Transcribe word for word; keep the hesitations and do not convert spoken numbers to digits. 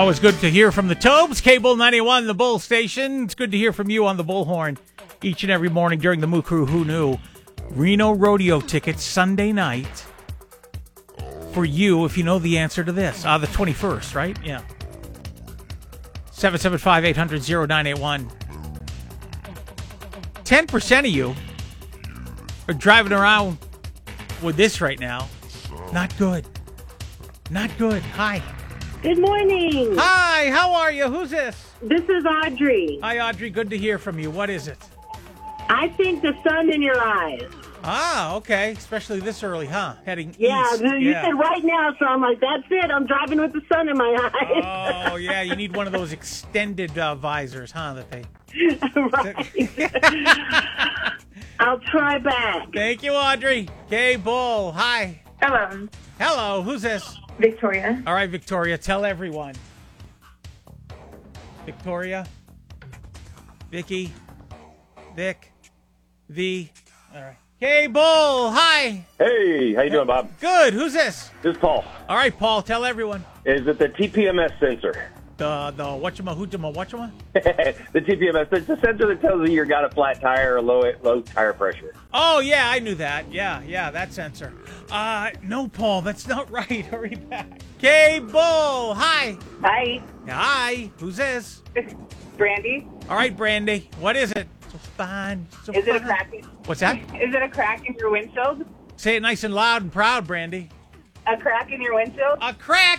Always good to hear from the Tobes. Cable ninety-one, the Bull Station. It's good to hear from you on the Bullhorn each and every morning during the Moo Crew Who Knew. Reno Rodeo tickets Sunday night for you if you know the answer to this. Ah, uh, the twenty-first, right? Yeah. seven seven five, eight hundred, oh nine eight one. ten percent of you are driving around with this right now. Not good. Not good. Hi. Good morning. Hi, how are you? Who's this? This is Audrey. Hi, Audrey. Good to hear from you. What is it? I think the sun in your eyes. Ah, okay. Especially this early, huh? Heading yeah, east. You Yeah, said right now, so I'm like, that's it. I'm driving with the sun in my eyes. Oh, yeah. You need one of those extended uh, visors, huh? That they. Right. I'll try back. Thank you, Audrey. Okay, Bull. Hi. Hello. Hello. Who's this? Victoria. All right, Victoria. Tell everyone. Victoria. Vicky. Vic. V. All right. Okay, Bull. Hi. Hey, how you doing, Bob? Good. Who's this? This is Paul. All right, Paul. Tell everyone. Is it the T P M S sensor? The the whatchama whoojama whatchama? The T P M S, it's the sensor that tells you you got a flat tire or low low tire pressure. Oh yeah, I knew that. Yeah, yeah, that sensor. Uh, no, Paul, that's not right. Hurry back. Okay, Bull. Hi. Hi. Hi. Who's this? Brandy. All right, Brandy. What is it? So fine. So Is it a fine. crack? In, What's that? Is it a crack in your windshield? Say it nice and loud and proud, Brandy. A crack in your windshield? A crack